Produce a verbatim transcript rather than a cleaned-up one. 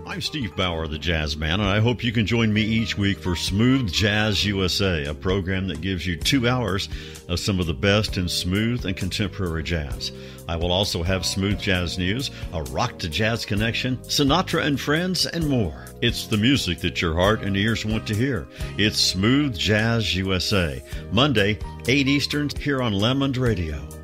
I'm Steve Bauer, the Jazz Man, and I hope you can join me each week for Smooth Jazz U S A, a program that gives you two hours of some of the best in smooth and contemporary jazz. I will also have smooth jazz news, a rock to jazz connection, Sinatra and friends, and more. It's the music that your heart and ears want to hear. It's Smooth Jazz U S A, Monday, eight Eastern, here on Lemond Radio.